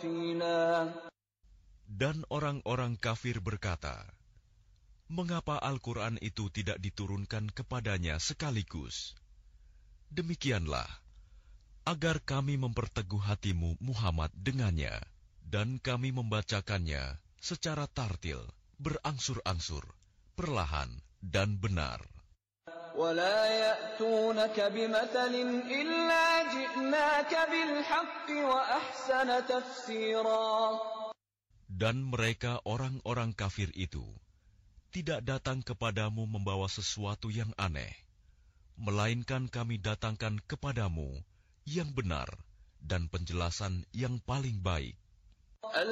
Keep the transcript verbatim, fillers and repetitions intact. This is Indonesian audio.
فينا. Dan orang-orang kafir berkata, mengapa Al-Quran itu tidak diturunkan kepadanya sekaligus? Demikianlah, agar kami memperteguh hatimu Muhammad dengannya, dan kami membacakannya secara tartil, berangsur-angsur, perlahan dan benar. وَلَا يَأْتُونَكَ بِمَثَلٍ إِلَّا جِئْنَاكَ بِالْحَقِّ وَأَحْسَنَ تَفْسِيرًا. Dan mereka orang-orang kafir itu tidak datang kepadamu membawa sesuatu yang aneh, melainkan kami datangkan kepadamu yang benar dan penjelasan yang paling baik.